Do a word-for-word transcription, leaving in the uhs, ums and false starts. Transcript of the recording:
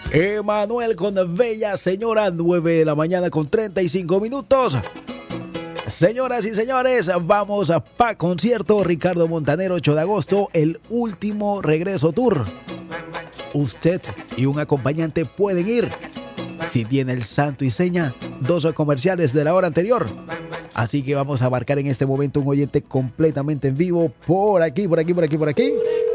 Emanuel con Bella Señora, nueve de la mañana con treinta y cinco minutos. Señoras y señores, vamos a pa concierto Ricardo Montaner, ocho de agosto, el último regreso tour. Usted y un acompañante pueden ir. Si tiene el santo y seña, dos comerciales de la hora anterior. Así que vamos a marcar en este momento un oyente completamente en vivo por aquí, por aquí, por aquí, por aquí.